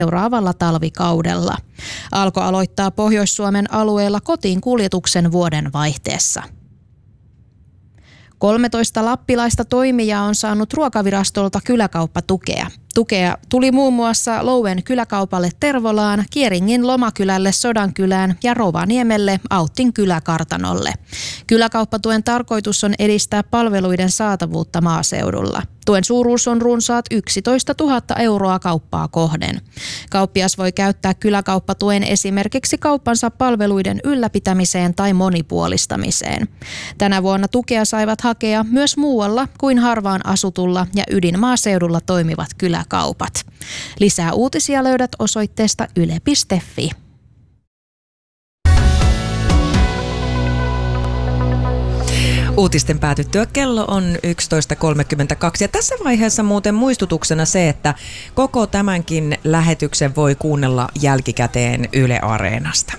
seuraavalla talvikaudella. Alko aloittaa Pohjois-Suomen alueella kotiin kuljetuksen vuoden vaihteessa. 13 lappilaista toimijaa on saanut Ruokavirastolta kyläkauppatukea. Tukea tuli muun muassa Louen kyläkaupalle Tervolaan, Kieringin Lomakylälle Sodankylään ja Rovaniemelle Auttin kyläkartanolle. Kyläkauppatuen tarkoitus on edistää palveluiden saatavuutta maaseudulla. Tuen suuruus on runsaat 11 000 euroa kauppaa kohden. Kauppias voi käyttää kyläkauppatuen esimerkiksi kauppansa palveluiden ylläpitämiseen tai monipuolistamiseen. Tänä vuonna tukea saivat hakea myös muualla kuin harvaan asutulla ja ydinmaaseudulla toimivat kyläkaupat. Lisää uutisia löydät osoitteesta yle.fi. Uutisten päätyttyä kello on 11.32 ja tässä vaiheessa muuten muistutuksena se, että koko tämänkin lähetyksen voi kuunnella jälkikäteen Yle Areenasta.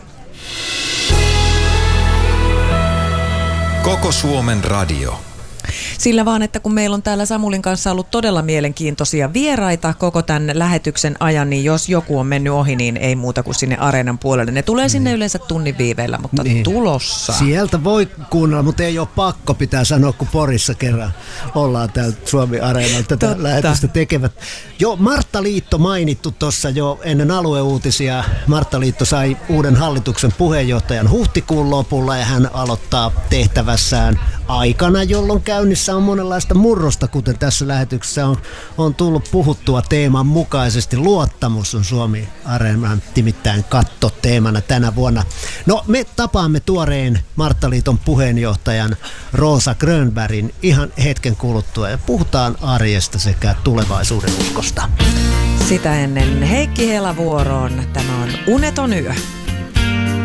Koko Suomen radio. Sillä vaan, että kun meillä on täällä Samulin kanssa ollut todella mielenkiintoisia vieraita koko tämän lähetyksen ajan, niin jos joku on mennyt ohi, niin ei muuta kuin sinne Areenan puolelle. Ne tulee sinne yleensä tunnin viiveellä, mutta tulossa. Sieltä voi kuunnella, mutta ei ole pakko, pitää sanoa, kun Porissa kerran ollaan täällä Suomi-areenalla tätä lähetystä tekevät. Jo Martta Liitto mainittu tuossa jo ennen alueuutisia. Martta Liitto sai uuden hallituksen puheenjohtajan huhtikuun lopulla ja hän aloittaa tehtävässään aikana, jolloin käynnissä on monenlaista murrosta, kuten tässä lähetyksessä on tullut puhuttua teeman mukaisesti. Luottamus on Suomi-areenan timittäin kattoteemana tänä vuonna. No, me tapaamme tuoreen Marttaliiton puheenjohtajan Rosa Grönbergin ihan hetken kuluttua ja puhutaan arjesta sekä tulevaisuuden uskosta. Sitä ennen Heikki Hela vuoroon. Tämä on Uneton yö.